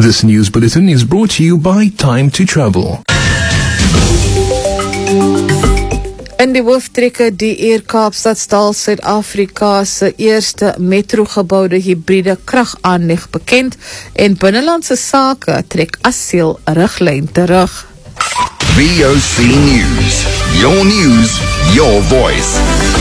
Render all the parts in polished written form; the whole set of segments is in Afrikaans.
This news bulletin is brought to you by Time to Travel. In die hooftrekke die Air Kaapstadstal Suid-Afrika se eerste metrogeboude hybride kragaanleg bekend en binnelandse sake trek asiel riglyn terug. VOC News, your voice.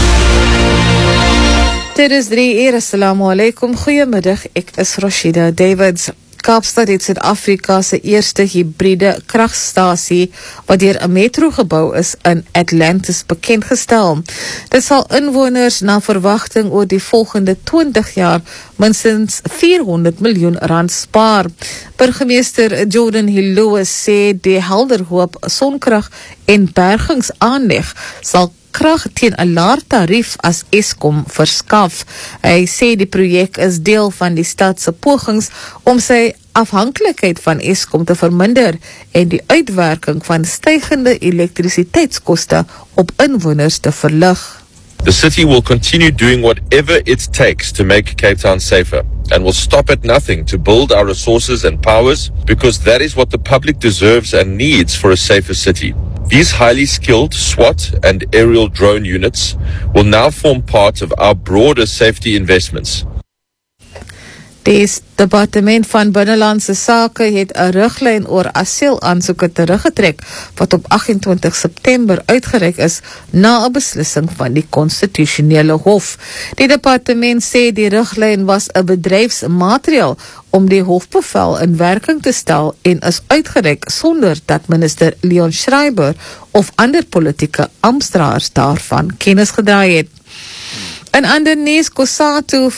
Dit is 3 assalamu alaikum, goeiemiddag, ek is Rashida Davids. Kaapstad het Suid-Afrika se eerste hybride kragstasie wat deur 'n metro gebou is in Atlantis bekendgestel. Dit sal inwoners na verwagting oor die volgende 20 jaar minstens R400 miljoen spaar. Burgemeester Jordan Hill-Lewis sê die Helderhoop sonkrag en bergingsaanleg sal krag teen 'n laer tarief as Eskom verskaf. Hy sê die projek is deel van die stad se pogings om sy afhanklikheid van Eskom te verminder en die uitwerking van stygende elektrisiteitskoste op inwoners te verlig. The city will continue doing whatever it takes to make Cape Town safer and will stop at nothing to build our resources and powers because that is what the public deserves and needs for a safer city. These highly skilled SWAT and aerial drone units will now form part of our broader safety investments. Die departement van binnelandse sake het 'n riglyn oor asielaansoeke teruggetrek wat op 28 September uitgereik is na 'n beslissing van die konstitusionele hof. Die departement sê die riglyn was 'n bedryfsmateriaal om die hofbevel in werking te stel en is uitgereik sonder dat minister Leon Schreiber of ander politieke amptenare daarvan kennis gedraai het. In ander nuus, COSATU